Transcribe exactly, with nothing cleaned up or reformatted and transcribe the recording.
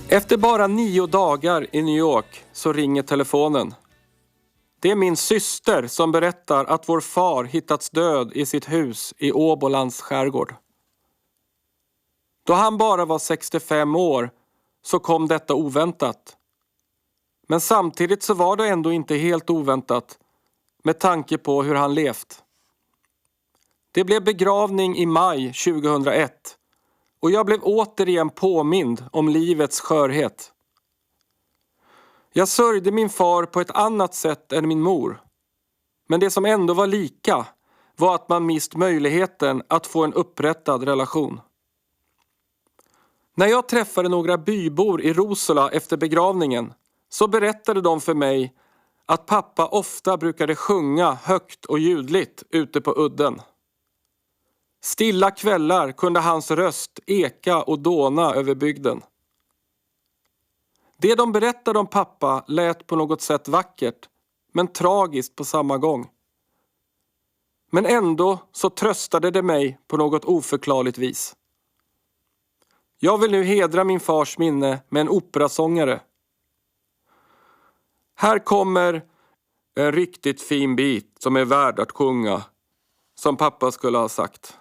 Efter bara nio dagar i New York så ringer telefonen. Det är min syster som berättar att vår far hittats död i sitt hus i Åbolands skärgård. Då han bara var sextiofem år så kom detta oväntat. Men samtidigt så var det ändå inte helt oväntat med tanke på hur han levt. Det blev begravning i maj tjugohundraett och jag blev återigen påmind om livets skörhet. Jag sörjde min far på ett annat sätt än min mor. Men det som ändå var lika var att man mist möjligheten att få en upprättad relation. När jag träffade några bybor i Rosula efter begravningen så berättade de för mig att pappa ofta brukade sjunga högt och ljudligt ute på udden. Stilla kvällar kunde hans röst eka och dåna över bygden. Det de berättade om pappa lät på något sätt vackert, men tragiskt på samma gång. Men ändå så tröstade det mig på något oförklarligt vis. Jag vill nu hedra min fars minne med en operasångare. Här kommer en riktigt fin bit som är värd att sjunga, som pappa skulle ha sagt.